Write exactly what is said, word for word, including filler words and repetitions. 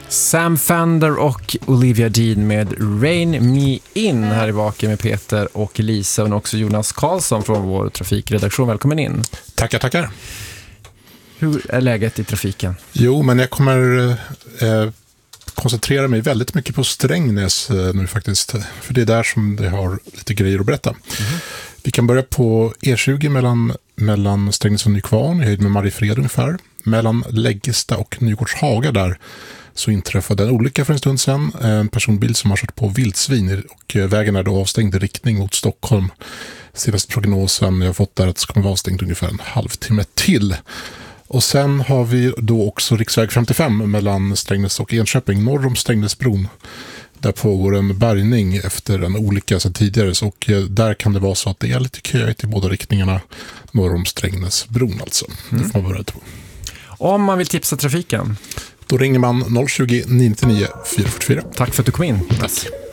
Sam Fender och Olivia Dean med Rain Me In här i baken med Peter och Lisa och också Jonas Karlsson från vår trafikredaktion. Välkommen in. Tackar, tackar. Hur är läget i trafiken? Jo, men jag kommer eh, koncentrera mig väldigt mycket på Strängnäs eh, nu faktiskt. För det är där som det har lite grejer att berätta. Mm. Vi kan börja på E tjugo mellan, mellan Strängnäs och Nykvarn, i höjd med Mariefred ungefär. Mellan Läggesta och Nygårdshaga där så inträffade en olycka för en stund sedan. En personbil som har kört på vildsvin och vägen är då avstängd i riktning mot Stockholm. Senaste prognosen jag har fått där att det ska vara avstängd ungefär en halvtimme till. Och sen har vi då också riksväg femtiofem mellan Strängnäs och Enköping, norr om Strängnäsbron. Där pågår en bärgning efter en olycka sedan tidigare, och där kan det vara så att det är lite köigt i båda riktningarna norr om Strängnäsbron alltså. Mm. Det får man börja på. Om man vill tipsa trafiken? Då ringer man noll tjugo, nio nio nio, fyra fyra fyra. Tack för att du kom in. Tack.